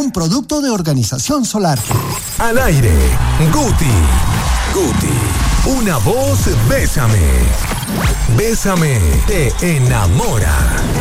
un producto de Organización Solar. Al aire, Guti, una voz, bésame. Bésame, te enamora.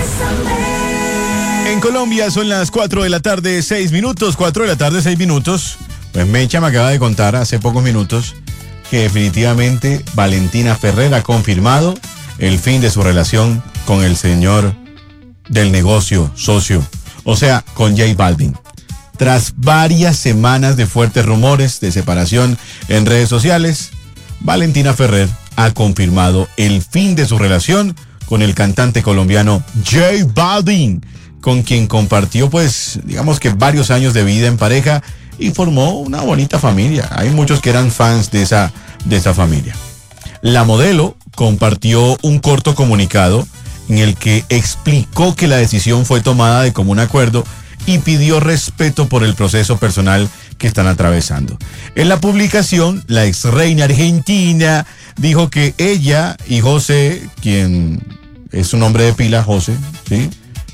En Colombia son las 4 de la tarde, 6 minutos. 4 de la tarde, 6 minutos. Pues Mecha me acaba de contar hace pocos minutos que definitivamente Valentina Ferrer ha confirmado el fin de su relación con el señor del negocio, socio, o sea, con J Balvin. Tras varias semanas de fuertes rumores de separación en redes sociales, Valentina Ferrer ha confirmado el fin de su relación con el cantante colombiano J Balvin, con quien compartió, pues, digamos que varios años de vida en pareja y formó una bonita familia. Hay muchos que eran fans de esa familia. La modelo compartió un corto comunicado en el que explicó que la decisión fue tomada de común acuerdo y pidió respeto por el proceso personal que están atravesando. En la publicación, la ex reina argentina dijo que ella y José, quien es su nombre de pila, José, ¿sí?,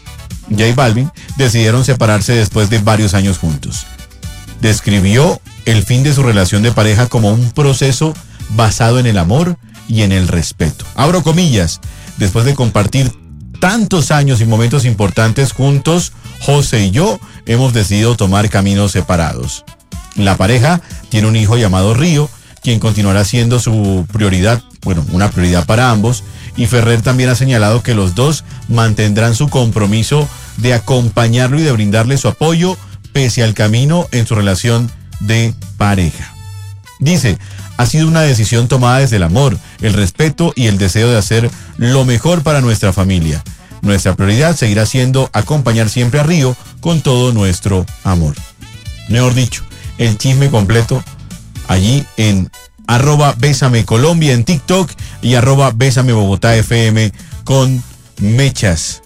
J Balvin, decidieron separarse después de varios años juntos. Describió el fin de su relación de pareja como un proceso basado en el amor y en el respeto. Abro comillas, después de compartir tantos años y momentos importantes juntos, José y yo hemos decidido tomar caminos separados. La pareja tiene un hijo llamado Río, quien continuará siendo su prioridad, bueno, una prioridad para ambos, y Ferrer también ha señalado que los dos mantendrán su compromiso de acompañarlo y de brindarle su apoyo pese al camino en su relación de pareja. Dice, ha sido una decisión tomada desde el amor, el respeto y el deseo de hacer lo mejor para nuestra familia. Nuestra prioridad seguirá siendo acompañar siempre a Río con todo nuestro amor. Mejor dicho, el chisme completo allí en @Bésame Colombia en TikTok y @Bésame Bogotá FM con Mechas.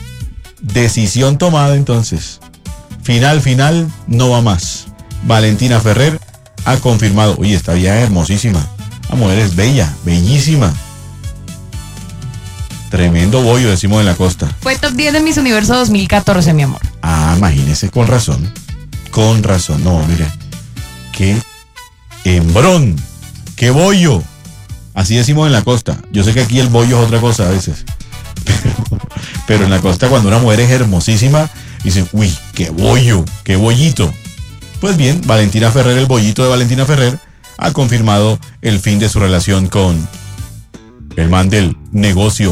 Decisión tomada entonces. Final, no va más. Valentina Ferrer ha confirmado, oye, esta vieja es hermosísima. La mujer es bella, bellísima. Tremendo bollo, decimos en la costa. Fue top 10 de Miss Universo 2014, mi amor. Ah, imagínese, con razón. Con razón. No, mire. Qué hembrón. Qué bollo. Así decimos en la costa. Yo sé que aquí el bollo es otra cosa a veces. Pero en la costa, cuando una mujer es hermosísima, dicen, uy, qué bollo, qué bollito. Pues bien, Valentina Ferrer, el bollito de Valentina Ferrer, ha confirmado el fin de su relación con el man del negocio